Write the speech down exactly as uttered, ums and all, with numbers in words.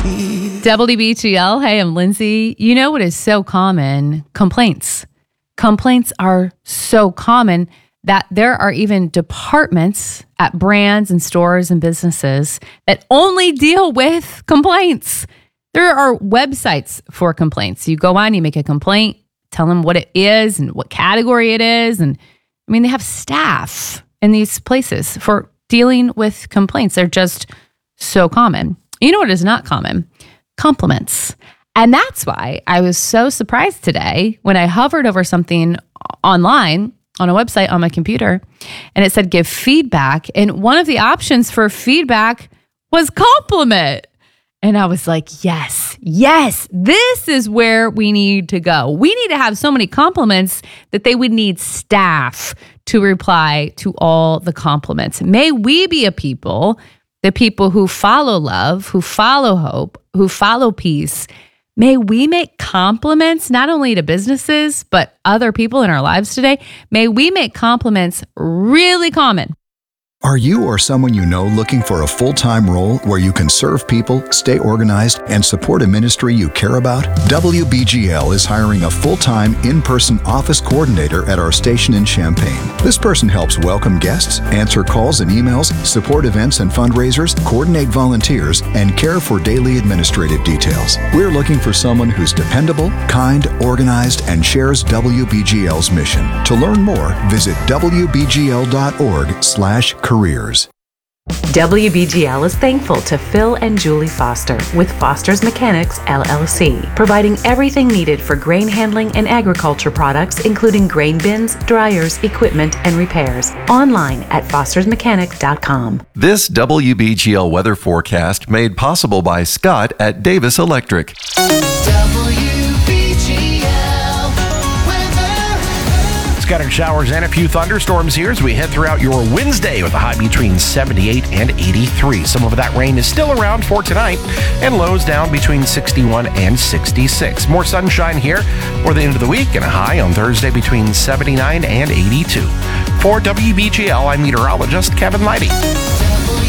W B G L, hey, I'm Lindsay. You know what is so common? Complaints. Complaints are so common that there are even departments at brands and stores and businesses that only deal with complaints. There are websites for complaints. You go on, you make a complaint, tell them what it is and what category it is. And I mean, they have staff in these places for dealing with complaints. They're just so common. You know what is not common? Compliments. And that's why I was so surprised today when I hovered over something online on a website on my computer and it said give feedback. And one of the options for feedback was compliment. And I was like, yes, yes, this is where we need to go. We need to have so many compliments that they would need staff to reply to all the compliments. May we be a people, the people who follow love, who follow hope, who follow peace. May we make compliments not only to businesses, but other people in our lives today. May we make compliments really common. Are you or someone you know looking for a full-time role where you can serve people, stay organized, and support a ministry you care about? W B G L is hiring a full-time, in-person office coordinator at our station in Champaign. This person helps welcome guests, answer calls and emails, support events and fundraisers, coordinate volunteers, and care for daily administrative details. We're looking for someone who's dependable, kind, organized, and shares W B G L's mission. To learn more, visit w b g l dot org slash careers. W B G L is thankful to Phil and Julie Foster with Foster's Mechanics, L L C, providing everything needed for grain handling and agriculture products, including grain bins, dryers, equipment, and repairs. Online at fosters mechanic dot com. This W B G L weather forecast made possible by Scott at Davis Electric. Scattered showers and a few thunderstorms here as we head throughout your Wednesday with a high between seventy-eight and eighty-three. Some of that rain is still around for tonight and lows down between sixty-one and sixty-six. More sunshine here for the end of the week and a high on Thursday between seventy-nine and eighty-two. For W B G L, I'm meteorologist Kevin Leidy.